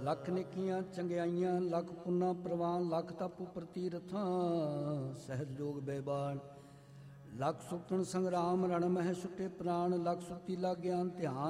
ਲੱਖ ਨੇਕੀਆਂ ਚੰਗਿਆਈਆਂ, ਲੱਖ ਪੁੰਨਾ ਪ੍ਰਵਾਨ, ਲੱਖ ਤਪ ਪ੍ਰਤੀਰਥਾਂ ਸਹਿਜ ਜੋਗ ਬੇਬਾਨ। ਲੱਖ ਸੁਖਣ ਸੰਗਰਾਮ, ਰਣ ਮਹਿ ਸੁੱਟੇ ਪ੍ਰਾਣ, ਲੱਖ ਸੁੱਤੀ ਲਾ ਗਿਆਨ ਧਿਆਨ।